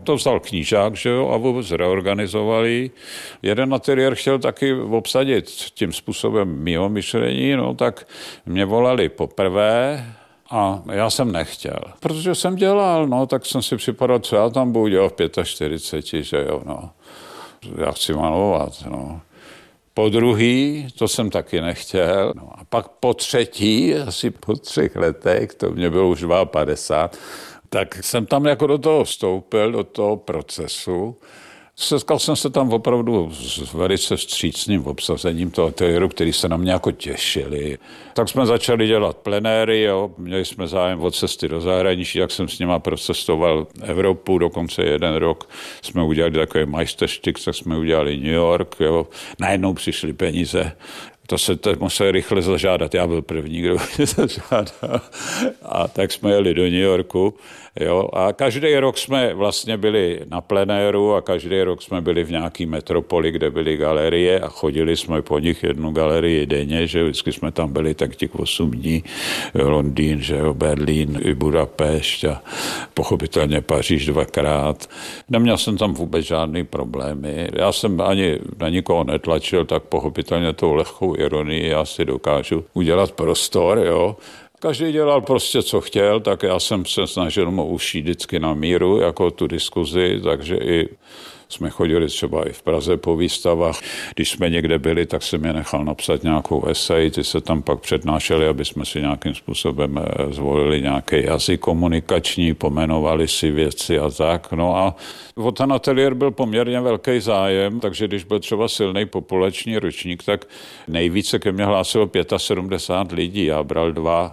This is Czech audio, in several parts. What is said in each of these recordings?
to vzal knížák, že jo, a vůbec reorganizovali. Jeden ateliér chtěl taky obsadit tím způsobem mýho myšlení, no tak mě volali poprvé a já jsem nechtěl. Protože jsem dělal, no, tak jsem si připadal, co já tam budu dělat v 45, že jo, no. Já chci malovat, no. Po druhý, to jsem taky nechtěl. No a pak po třetí, asi po 3 letech, to mě bylo už 52, tak jsem tam jako do toho vstoupil, do toho procesu. Setkal jsem se tam opravdu s velice vstřícným obsazením toho ateliéru, který se na mě jako těšili. Tak jsme začali dělat plenéry, jo. Měli jsme zájem o cesty do zahraničí, jak jsem s nima procestoval Evropu, dokonce 1 rok jsme udělali takový majsterštyk, tak jsme udělali New York, jo. Najednou přišly peníze. To se musel rychle zažádat. Já byl první, kdo mě zažádal. A tak jsme jeli do New Yorku. Jo. A každý rok jsme vlastně byli na plenéru a každý rok jsme byli v nějaký metropoli, kde byly galerie a chodili jsme po nich 1 galerii denně, že vždycky jsme tam byli tak těch 8 dní. Londýn, že jo, Berlín i Budapešť a pochopitelně Paříž 2krát. Neměl jsem tam vůbec žádný problémy. Já jsem ani na nikoho netlačil, tak pochopitelně tou lehkou ironii já si dokážu udělat prostor, jo. Každý dělal prostě, co chtěl, tak já jsem se snažil mu ušít vždycky na míru, jako tu diskuzi, takže i jsme chodili třeba i v Praze po výstavách. Když jsme někde byli, tak jsem je nechal napsat nějakou esej, ty se tam pak přednášeli, aby jsme si nějakým způsobem zvolili nějaký jazyk komunikační, pomenovali si věci a tak. No a o ten ateliér byl poměrně velký zájem, takže když byl třeba silný populační ročník, tak nejvíce ke mně hlásilo 75 lidí, já bral 2.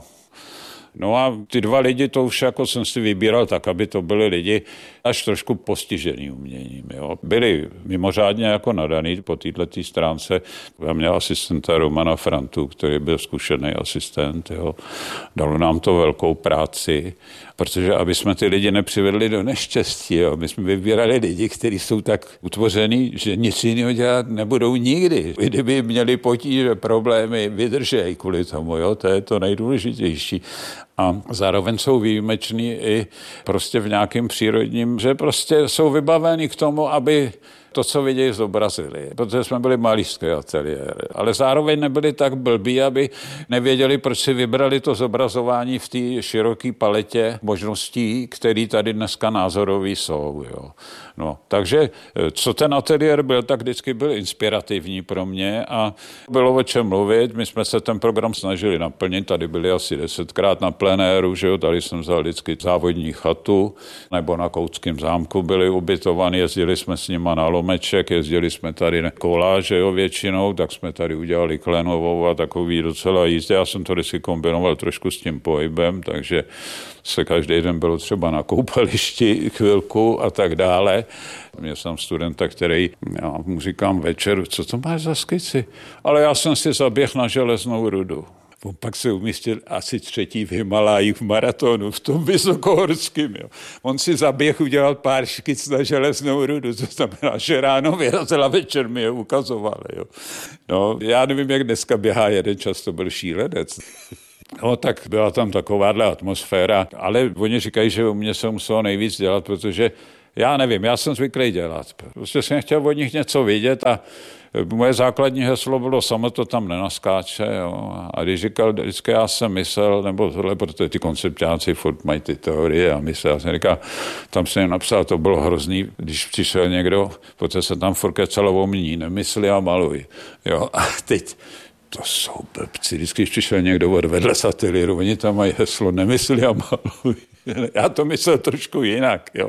No a ty 2 lidi, to už jako jsem si vybíral tak, aby to byli lidi až trošku postižený uměním. Jo. Byli mimořádně jako nadaný po této stránce. Já měl asistenta Romana Frantu, který byl zkušený asistent. Jo. Dalo nám to velkou práci, protože aby jsme ty lidi nepřivedli do neštěstí. Jo. My jsme vybírali lidi, kteří jsou tak utvořený, že nic jiného dělat nebudou nikdy. Kdyby měli potíže, problémy, vydržej kvůli tomu. Jo. To je to nejdůležitější. A zároveň jsou výjimeční i prostě v nějakém přírodním, že prostě jsou vybaveni k tomu, aby to, co vidějí, zobrazili. Protože jsme byli malířský ateliér, ale zároveň nebyli tak blbí, aby nevěděli, proč si vybrali to zobrazování v té široké paletě možností, které tady dneska názorový jsou. Jo. No, takže co ten ateliér byl, tak vždycky byl inspirativní pro mě a bylo o čem mluvit. My jsme se ten program snažili naplnit, tady byli asi 10krát na plenéru, že jo, tady jsem vzal vždycky závodní chatu, nebo na Koutském zámku byli ubytovaní, jezdili jsme s nima na Lomeček, jezdili jsme tady na koláže, jo, většinou, tak jsme tady udělali Klenovou a takový docela jízdy. Já jsem to vždycky kombinoval trošku s tím pohybem, takže se každý den bylo třeba na koupališti chvilku a tak dále. Měl jsem studenta, který, já mu říkám večer, co to máš za skici? Ale já jsem si zaběhl na železnou rudu. On pak se umístil asi 3. v Himalájích v maratonu, v tom vysokohorském. Jo. On si zaběh udělal pár škic na železnou rudu, to znamená, že ráno vyrazil a večer mi je ukazoval. Jo. No, já nevím, jak dneska běhá jeden, často byl šílenec. No, tak byla tam takováhle atmosféra, ale oni říkají, že u mě se muselo nejvíc dělat, protože já nevím, já jsem zvyklý dělat. Prostě jsem chtěl od nich něco vidět a moje základní heslo bylo, samo to tam nenaskáče. Jo. A když říkal, vždycky já jsem myslel, nebo tohle, protože ty konceptáci furt mají ty teorie a myslel, já jsem říkal, tam jsem napsal, to bylo hrozný, když přišel někdo, protože se tam furt celou umění, nemysli a maluj. Jo. A teď to jsou blbci. Vždycky, když přišel někdo vedle z ateliéru, oni tam mají heslo nemysli a maluj. Já to myslel trošku jinak, jo.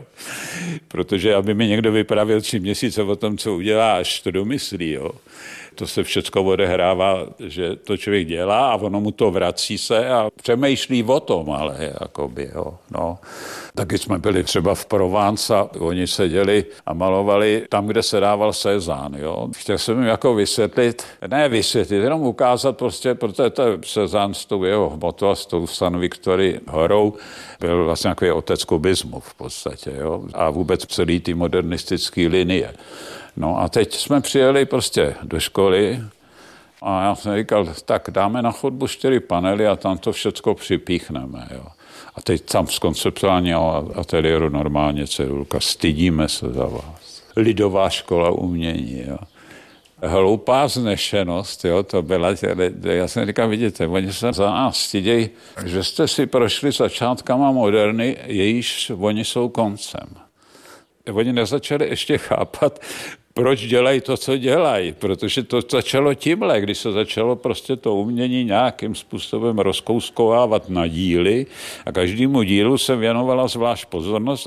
Protože aby mi někdo vyprávěl 3 měsíce o tom, co udělá, až to domyslí, jo. To se všecko odehrává, že to člověk dělá a ono mu to vrací se a přemýšlí o tom, ale jakoby, jo, no. Taky jsme byli třeba v Provence a oni seděli a malovali tam, kde se dával Cézanne, jo. Chtěl jsem jim jako vysvětlit, jenom ukázat prostě, protože to je Cézanne s tou jeho hmotou a s tou San Victory horou byl vlastně takový otec kubismu v podstatě, jo. A vůbec celý ty modernistické linie. No a teď jsme přijeli prostě do školy a já jsem říkal, tak dáme na chodbu 4 panely a tam to všecko připíchneme, jo. A teď tam z konceptuálního ateliéru normálně cedulka, stydíme se za vás. Lidová škola umění, jo. Hloupá znešenost, jo, to byla, já jsem říkal, vidíte, oni se za nás stydějí, že jste si prošli začátkama moderny, jejíž oni jsou koncem. Oni nezačali ještě chápat, proč dělají to, co dělají, protože to začalo tímhle, když se začalo prostě to umění nějakým způsobem rozkouskovávat na díly a každému dílu se věnovala zvlášť pozornost,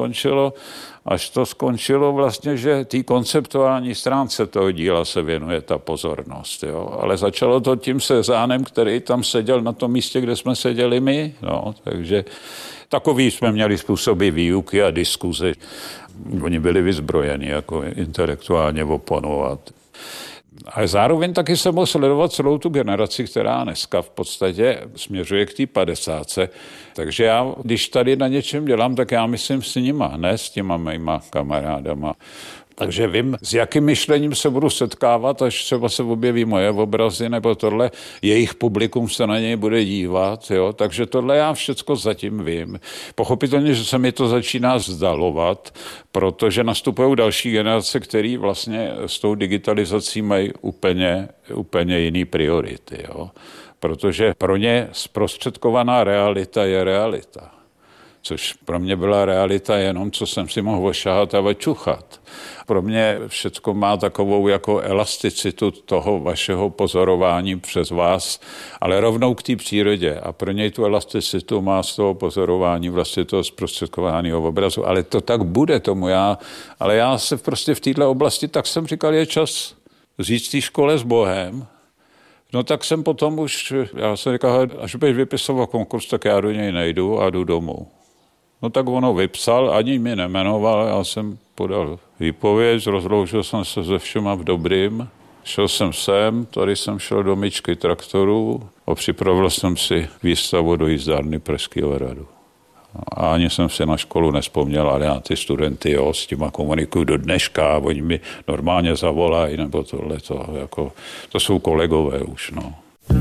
až to skončilo vlastně, že té konceptuální stránce toho díla se věnuje ta pozornost. Jo. Ale začalo to tím Cézánem, který tam seděl na tom místě, kde jsme seděli my. No, takže takový jsme měli způsoby výuky a diskuze. Oni byli vyzbrojeni jako intelektuálně oponovat. Ale zároveň taky jsem mohl sledovat celou tu generaci, která dneska v podstatě směřuje k té 50. Takže já, když tady na něčem dělám, tak já myslím s nima, ne s těma mýma kamarádama. Takže vím, s jakým myšlením se budu setkávat, až třeba se objeví moje obrazy nebo tohle, jejich publikum se na něj bude dívat, jo? Takže tohle já všecko zatím vím. Pochopitelně, že se mi to začíná vzdalovat, protože nastupují další generace, které vlastně s tou digitalizací mají úplně jiný priority, jo? Protože pro ně zprostředkovaná realita je realita. Což pro mě byla realita jenom, co jsem si mohl ošahat a očuchat. Pro mě všecko má takovou jako elasticitu toho vašeho pozorování přes vás, ale rovnou k té přírodě. A pro něj tu elasticitu má z toho pozorování vlastně toho zprostředkovaného obrazu. Ale to tak bude tomu ale já se prostě v této oblasti, tak jsem říkal, je čas říct té škole s Bohem. No tak jsem potom já jsem říkal, až bych vypisoval konkurs, tak já do něj nejdu a jdu domů. No tak ono vypsal, ani mě nemenoval, já jsem podal výpověď, rozloužil jsem se se všema v dobrým, šel jsem sem, tady jsem šel do myčky traktorů a připravil jsem si výstavu do jízdárny Pražského hradu. A ani jsem si na školu nespomněl, ale já ty studenty, jo, s těma komunikuju do dneška a oni mi normálně zavolají, nebo tohleto, jako, to jsou kolegové už, no.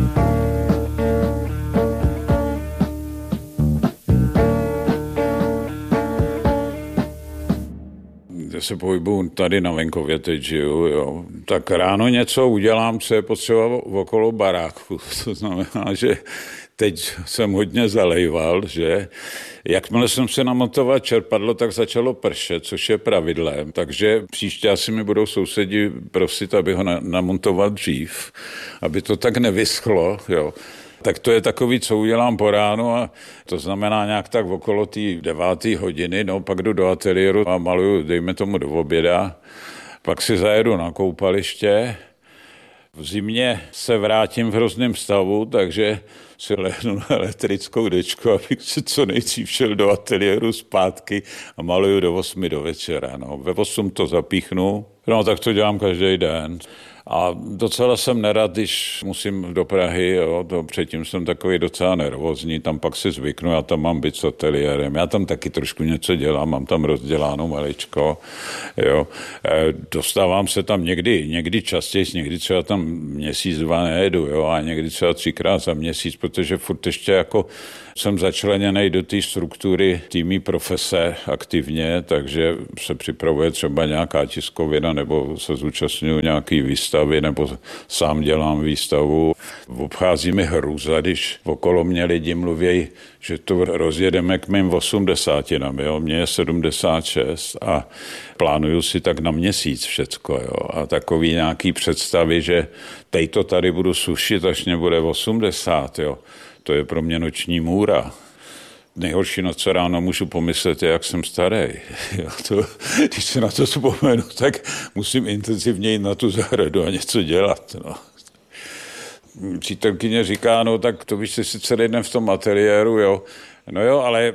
Se pohybuju tady na venkově, teď žiju, jo. Tak ráno něco udělám, co je potřeba okolo baráku. To znamená, že teď jsem hodně zalejval, že jakmile jsem se namontoval čerpadlo, tak začalo pršet, což je pravidlem. Takže příště asi mi budou sousedi prosit, aby ho namontoval dřív, aby to tak nevyschlo, jo. Tak to je takový, co udělám po ránu a to znamená nějak tak okolo té 9. hodiny, no pak jdu do ateliéru a maluju, dejme tomu do oběda, pak si zajedu na koupaliště, v zimě se vrátím v hrozném stavu, takže si lehnu na elektrickou dečku, abych si co nejdřív šel do ateliéru zpátky a maluju do 8 do večera. No. Ve 8 to zapíchnu, no tak to dělám každý den. A docela jsem nerad, když musím do Prahy, jo, to předtím jsem takový docela nervózní, tam pak si zvyknu, já tam mám být s ateliérem, já tam taky trošku něco dělám, mám tam rozděláno maličko, jo. Dostávám se tam někdy častěji, někdy třeba tam měsíc, 2 nejedu, jo, a někdy třeba 3krát za měsíc, protože furt ještě jako jsem začleněný do té struktury týmí profese aktivně, takže se připravuje třeba nějaká tiskovina nebo se zúčastňuji nějaký výstavy nebo sám dělám výstavu. Obchází mi hruza, když okolo mě lidi mluví, že to rozjedeme k mým 80, jo, mně je 76 a plánuju si tak na měsíc všecko, jo, a takový nějaký představy, že teď to tady budu sušit, až mě bude 80, jo. To je pro mě noční můra. Nejhorší, na co ráno můžu pomyslet, je, jak jsem starý. Když se na to vzpomenu, tak musím intenzivně jít na tu zahradu a něco dělat. No. Přítelkyně říká, no tak to víš, si celý den v tom ateliéru, jo. No jo, ale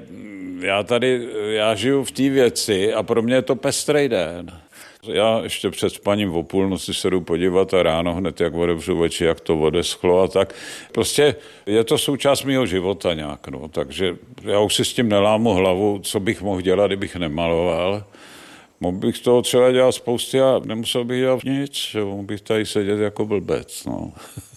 já žiju v té věci a pro mě je to pestrej den. Já ještě před spaním o půlnoci se jdu podívat a ráno hned, jak otevřu oči, jak to odeschlo a tak. Prostě je to součást mýho života nějak, no. Takže já už si s tím nelámu hlavu, co bych mohl dělat, kdybych nemaloval. Mohl bych toho třeba dělat spousty a nemusel bych dělat nic, že mohl bych tady sedět jako blbec, no.